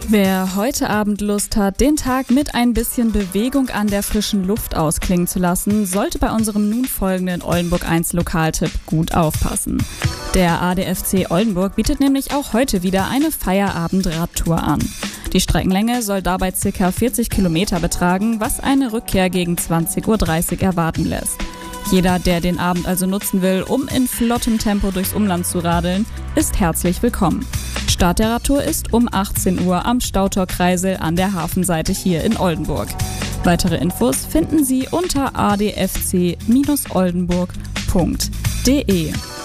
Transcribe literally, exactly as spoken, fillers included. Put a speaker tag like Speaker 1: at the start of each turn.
Speaker 1: Wer heute Abend Lust hat, den Tag mit ein bisschen Bewegung an der frischen Luft ausklingen zu lassen, sollte bei unserem nun folgenden Oldenburg eins Lokaltipp gut aufpassen. Der A D F C Oldenburg bietet nämlich auch heute wieder eine Feierabend-Radtour an. Die Streckenlänge soll dabei ca. vierzig Kilometer betragen, was eine Rückkehr gegen zwanzig Uhr dreißig erwarten lässt. Jeder, der den Abend also nutzen will, um in flottem Tempo durchs Umland zu radeln, ist herzlich willkommen. Start der Radtour ist um achtzehn Uhr am Stautor-Kreisel an der Hafenseite hier in Oldenburg. Weitere Infos finden Sie unter a d f c Bindestrich oldenburg punkt d e.